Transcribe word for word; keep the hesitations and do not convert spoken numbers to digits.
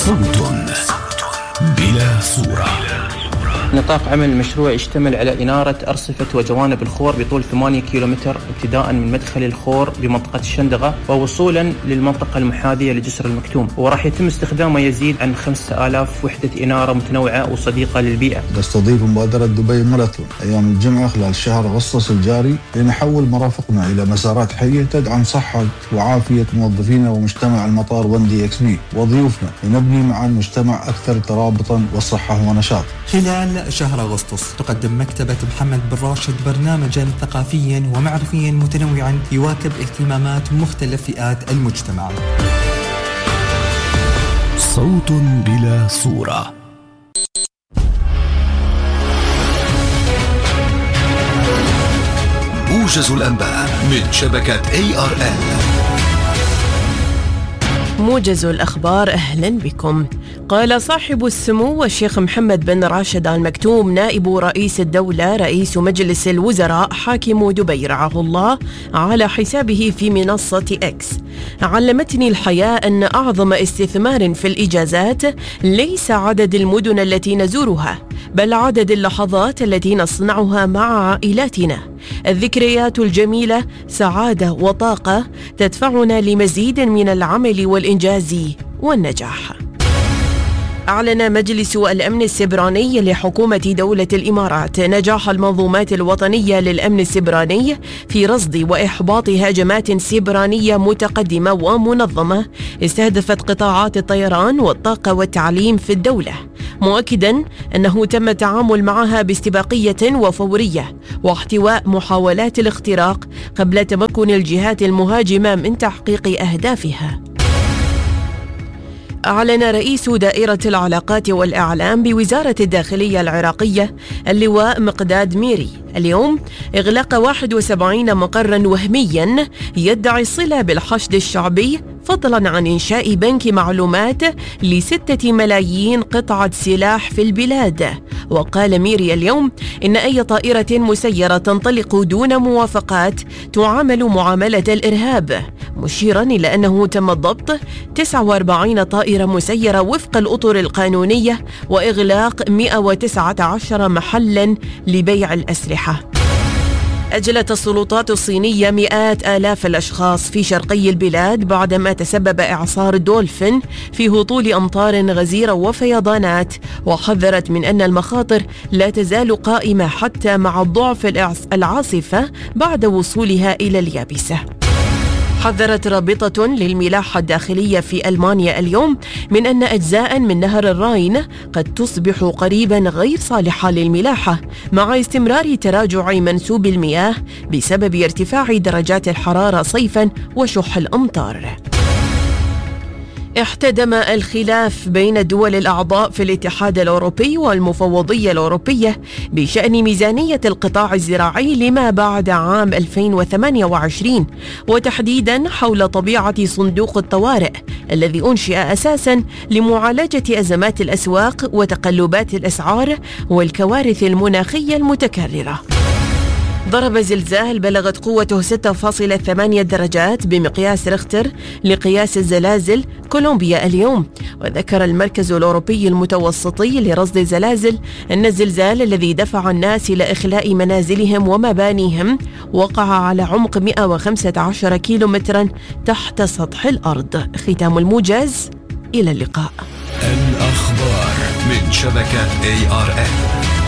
صوت بلا صورة. نطاق عمل المشروع يشتمل على إنارة أرصفة وجوانب الخور بطول ثمانية كيلومتر ابتداء من مدخل الخور بمنطقة الشندقة ووصولا للمنطقة المحاذية لجسر المكتوم، وراح يتم استخدام ما يزيد عن خمسة آلاف وحدة إنارة متنوعة وصديقة للبيئة. نستضيف مبادرة دبي ماراثون أيام الجمعة خلال شهر أغسطس الجاري لنحول مرافقنا إلى مسارات حية تدعم صحة وعافية موظفينا ومجتمع المطار وندي إكس بي وضيوفنا، لنبني معا مجتمع أكثر ترابطا وصحة ونشاط. خلال شهر أغسطس تقدم مكتبة محمد بن راشد برنامجا ثقافيا ومعرفيا متنوعا يواكب اهتمامات مختلف فئات المجتمع. صوت بلا صورة. موجز الأنباء من شبكة إيه آر إل. موجز الأخبار، أهلا بكم. قال صاحب السمو الشيخ محمد بن راشد آل مكتوم نائب رئيس الدولة رئيس مجلس الوزراء حاكم دبي رعاه الله على حسابه في منصة إكس: علمتني الحياة أن أعظم استثمار في الإجازات ليس عدد المدن التي نزورها، بل عدد اللحظات التي نصنعها مع عائلاتنا. الذكريات الجميلة سعادة وطاقة تدفعنا لمزيد من العمل والإنجاز والنجاح. أعلن مجلس الأمن السبراني لحكومة دولة الإمارات نجاح المنظومات الوطنية للأمن السبراني في رصد وإحباط هجمات سبرانية متقدمة ومنظمة استهدفت قطاعات الطيران والطاقة والتعليم في الدولة، مؤكدا أنه تم التعامل معها باستباقية وفورية واحتواء محاولات الاختراق قبل تمكن الجهات المهاجمة من تحقيق أهدافها. أعلن رئيس دائرة العلاقات والإعلام بوزارة الداخلية العراقية اللواء مقداد ميري اليوم إغلاق واحد وسبعين مقرا وهميا يدعي الصلة بالحشد الشعبي، فضلا عن إنشاء بنك معلومات لستة ملايين قطعة سلاح في البلاد. وقال ميري اليوم إن أي طائرة مسيرة تنطلق دون موافقات تعامل معاملة الإرهاب، مشيرا إلى أنه تم ضبط تسعة وأربعين طائرة مسيرة وفق الأطر القانونية وإغلاق مئة وتسعة عشر محلا لبيع الأسلحة. أجلت السلطات الصينية مئات آلاف الأشخاص في شرقي البلاد بعدما تسبب إعصار دولفين في هطول أمطار غزيرة وفيضانات، وحذرت من أن المخاطر لا تزال قائمة حتى مع ضعف العاصفة بعد وصولها إلى اليابسة. حذرت رابطة للملاحة الداخلية في ألمانيا اليوم من أن أجزاء من نهر الراين قد تصبح قريبا غير صالحة للملاحة مع استمرار تراجع منسوب المياه بسبب ارتفاع درجات الحرارة صيفا وشح الأمطار. احتدم الخلاف بين الدول الأعضاء في الاتحاد الأوروبي والمفوضية الأوروبية بشأن ميزانية القطاع الزراعي لما بعد عام ألفين وثمانية وعشرين، وتحديدا حول طبيعة صندوق الطوارئ الذي أنشئ أساسا لمعالجة أزمات الأسواق وتقلبات الأسعار والكوارث المناخية المتكررة. ضرب زلزال بلغت قوته ستة فاصلة ثمانية درجات بمقياس ريختر لقياس الزلازل كولومبيا اليوم. وذكر المركز الأوروبي المتوسطي لرصد الزلازل أن الزلزال الذي دفع الناس إلى إخلاء منازلهم ومبانيهم وقع على عمق مئة وخمسة عشر كيلومترا تحت سطح الأرض. ختام الموجز، إلى اللقاء. الأخبار من شبكة إيه آر إل.